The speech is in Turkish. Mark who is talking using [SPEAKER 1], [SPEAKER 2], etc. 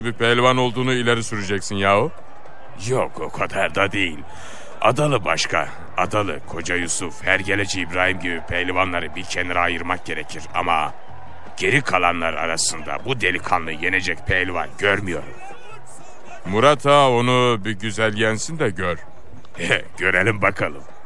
[SPEAKER 1] bir pehlivan olduğunu ileri süreceksin yahu.
[SPEAKER 2] Yok, o kadar da değil. Adalı başka. Adalı, Koca Yusuf, Hergeleci İbrahim gibi pehlivanları bir kenara ayırmak gerekir. Ama geri kalanlar arasında bu delikanlı yenecek pehlivan görmüyorum.
[SPEAKER 1] Murat Ağa onu bir güzel yensin de gör.
[SPEAKER 2] Görelim bakalım.